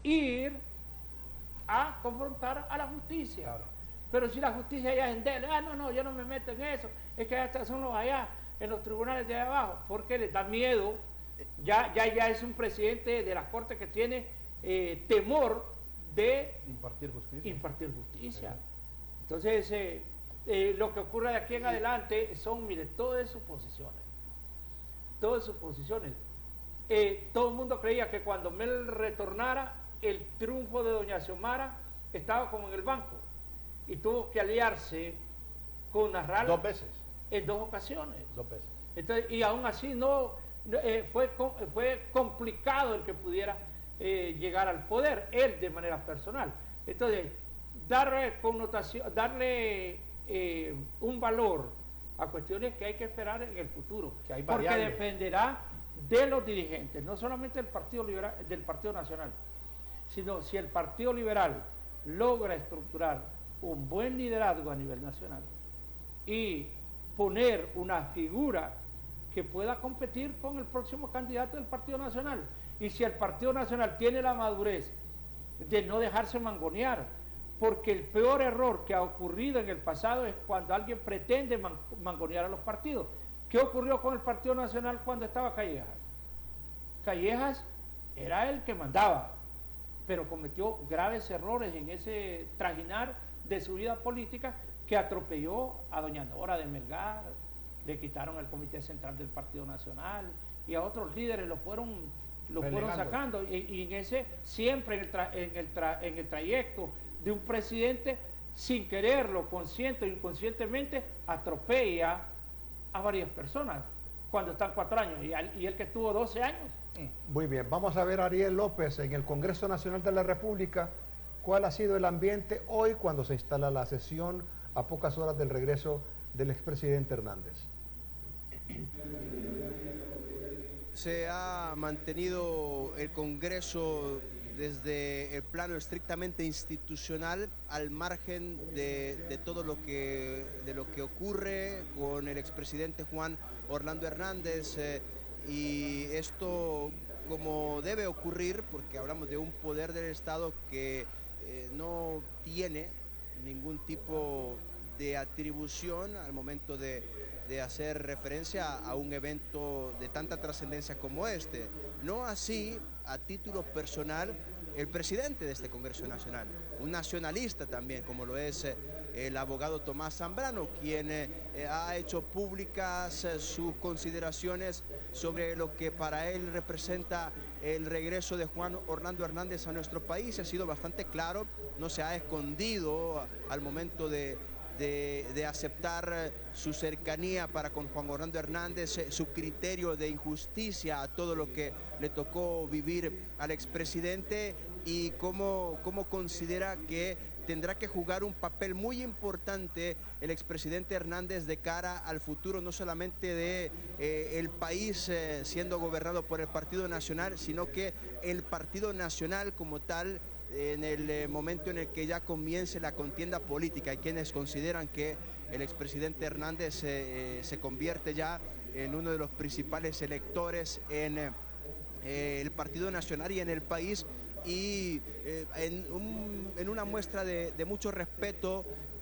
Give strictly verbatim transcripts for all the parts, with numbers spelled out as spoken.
ir a confrontar a la justicia. Claro. Pero si la justicia ya es endeble, ah, no, no, yo no me meto en eso, es que estos son los allá, en los tribunales de allá abajo, porque les da miedo, ya, ya, ya es un presidente de la Corte que tiene eh, temor de impartir justicia. Impartir justicia. Sí. Entonces, eh, eh, lo que ocurre de aquí en adelante son, mire, todas suposiciones, todas suposiciones. Eh, todo el mundo creía que cuando Mel retornara, el triunfo de doña Xiomara estaba como en el banco, y tuvo que aliarse con Narral dos veces en dos ocasiones. Dos veces. Entonces, y aún así no eh, fue, fue complicado el que pudiera eh, llegar al poder, él de manera personal. Entonces, darle connotación, darle eh, un valor a cuestiones que hay que esperar en el futuro, que hay porque variables. dependerá de los dirigentes, no solamente del Partido Liberal, del Partido Nacional, sino si el Partido Liberal logra estructurar un buen liderazgo a nivel nacional y poner una figura que pueda competir con el próximo candidato del Partido Nacional. Y si el Partido Nacional tiene la madurez de no dejarse mangonear, porque el peor error que ha ocurrido en el pasado es cuando alguien pretende man mangonear a los partidos. ¿Qué ocurrió con el Partido Nacional cuando estaba Callejas? Callejas era el que mandaba, pero cometió graves errores en ese trajinar de su vida política, que atropelló a doña Nora de Melgar, le quitaron el Comité Central del Partido Nacional, y a otros líderes lo fueron, lo fueron sacando, y, y en ese, siempre en el, tra, en, el tra, en el trayecto de un presidente, sin quererlo, consciente o inconscientemente, atropella a varias personas, cuando están cuatro años, y, al, y el que estuvo doce años. Muy bien, vamos a ver a Ariel López en el Congreso Nacional de la República. ¿Cuál ha sido el ambiente hoy cuando se instala la sesión a pocas horas del regreso del expresidente Hernández? Se ha mantenido el Congreso desde el plano estrictamente institucional, al margen de, de todo lo que, de lo que ocurre con el expresidente Juan Orlando Hernández, eh, y esto como debe ocurrir, porque hablamos de un poder del Estado que eh, no tiene ningún tipo de atribución al momento de, de hacer referencia a un evento de tanta trascendencia como este. No así, a título personal, el presidente de este Congreso Nacional, un nacionalista también, como lo es eh, el abogado Tomás Zambrano, quien eh, ha hecho públicas eh, sus consideraciones sobre lo que para él representa el regreso de Juan Orlando Hernández a nuestro país. Ha sido bastante claro, no se ha escondido al momento de De, de aceptar su cercanía para con Juan Orlando Hernández, su criterio de injusticia a todo lo que le tocó vivir al expresidente, y cómo, cómo considera que tendrá que jugar un papel muy importante el expresidente Hernández de cara al futuro, no solamente de eh, el país eh, siendo gobernado por el Partido Nacional, sino que el Partido Nacional como tal, en el momento en el que ya comience la contienda política. Hay quienes consideran que el expresidente Hernández eh, se convierte ya en uno de los principales electores en eh, el Partido Nacional y en el país, y eh, en, un, en una muestra de, de mucho respeto,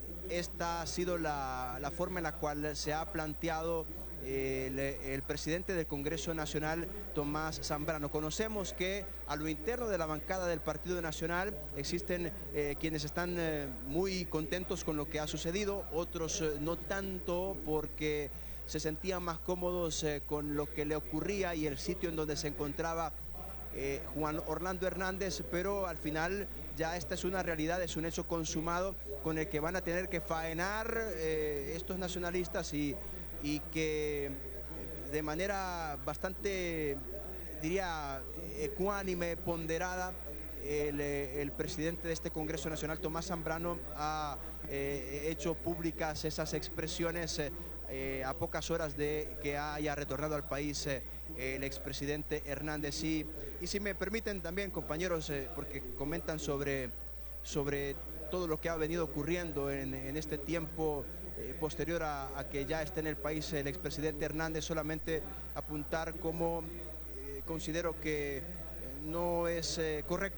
esta ha sido la, la forma en la cual se ha planteado El, el presidente del Congreso Nacional, Tomás Zambrano. Conocemos que a lo interno de la bancada del Partido Nacional existen eh, quienes están eh, muy contentos con lo que ha sucedido, otros eh, no tanto, porque se sentían más cómodos eh, con lo que le ocurría y el sitio en donde se encontraba eh, Juan Orlando Hernández, pero al final ya esta es una realidad, es un hecho consumado con el que van a tener que faenar eh, estos nacionalistas, y y que de manera bastante, diría, ecuánime, ponderada, el, el presidente de este Congreso Nacional, Tomás Zambrano, ha eh, hecho públicas esas expresiones eh, a pocas horas de que haya retornado al país eh, el expresidente Hernández. Y, y si me permiten también, compañeros, eh, porque comentan sobre, sobre todo lo que ha venido ocurriendo en, en este tiempo Eh, posterior a, a que ya esté en el país el expresidente Hernández, solamente apuntar cómo eh, considero que eh, no es eh, correcto